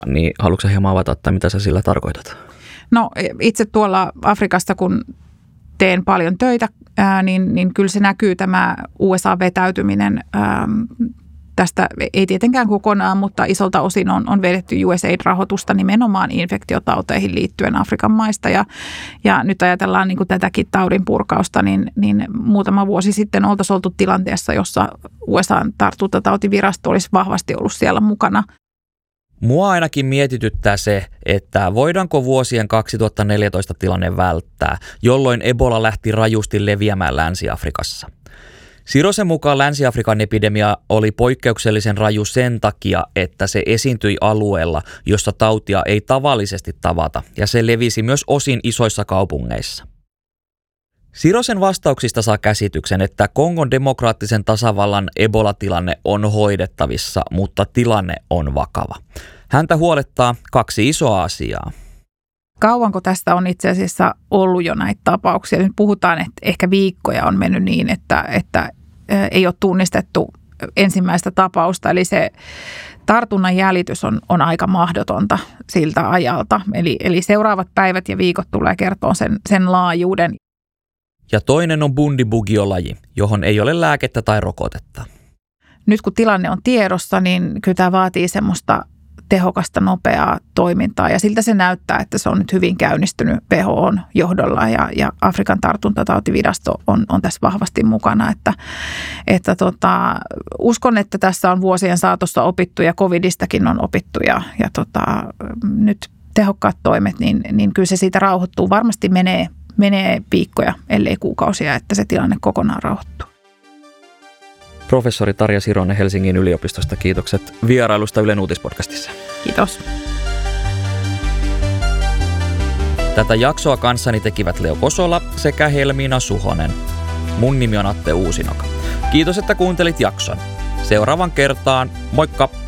Niin haluatko sä hieman avata, että mitä sä sillä tarkoitat? No itse tuolla Afrikassa, kun teen paljon töitä, niin kyllä se näkyy tämä USA-vetäytyminen tästä, ei tietenkään kokonaan, mutta isolta osin on vedetty USAID-rahoitusta nimenomaan infektiotauteihin liittyen Afrikan maista. Ja nyt ajatellaan niin kuin tätäkin taudin purkausta, niin muutama vuosi sitten oltaisiin oltu tilanteessa, jossa USA:n tartuntatautivirasto olisi vahvasti ollut siellä mukana. Mua ainakin mietityttää se, että voidaanko vuosien 2014 tilanne välttää, jolloin Ebola lähti rajusti leviämään Länsi-Afrikassa. Sirosen mukaan Länsi-Afrikan epidemia oli poikkeuksellisen raju sen takia, että se esiintyi alueella, jossa tautia ei tavallisesti tavata, ja se levisi myös osin isoissa kaupungeissa. Sirosen vastauksista saa käsityksen, että Kongon demokraattisen tasavallan Ebola-tilanne on hoidettavissa, mutta tilanne on vakava. Häntä huolettaa 2 isoa asiaa. Kauanko tästä on itse asiassa ollut jo näitä tapauksia? Nyt puhutaan, että ehkä viikkoja on mennyt niin, että ei ole tunnistettu ensimmäistä tapausta. Eli se tartunnan jäljitys on aika mahdotonta siltä ajalta. Eli seuraavat päivät ja viikot tulee kertoa sen laajuuden. Ja toinen on Bundibugyo-laji, johon ei ole lääkettä tai rokotetta. Nyt kun tilanne on tiedossa, niin kyllä tämä vaatii semmoista tehokasta, nopeaa toimintaa. Ja siltä se näyttää, että se on nyt hyvin käynnistynyt WHO:n johdolla ja Afrikan tartuntatautivirasto on tässä vahvasti mukana. Uskon, että tässä on vuosien saatossa opittu ja covidistakin on opittu ja nyt tehokkaat toimet, niin kyllä se siitä rauhoittuu. Varmasti menee viikkoja, ellei kuukausia, että se tilanne kokonaan rauhoittuu. Professori Tarja Sironen Helsingin yliopistosta, kiitokset vierailusta Ylen Uutispodcastissa. Kiitos. Tätä jaksoa kanssani tekivät Leo Kosola sekä Helmiina Suhonen. Mun nimi on Atte Uusinoka. Kiitos, että kuuntelit jakson. Seuraavan kertaan. Moikka!